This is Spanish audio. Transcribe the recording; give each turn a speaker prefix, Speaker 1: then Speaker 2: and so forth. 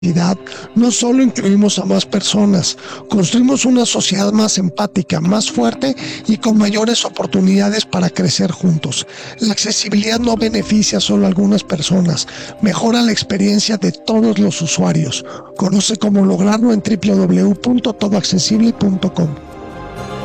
Speaker 1: no solo incluimos a más personas, construimos una sociedad más empática, más fuerte y con mayores oportunidades para crecer juntos. La accesibilidad no beneficia solo a algunas personas, mejora la experiencia de todos los usuarios. Conoce cómo lograrlo en www.todoaccesible.com.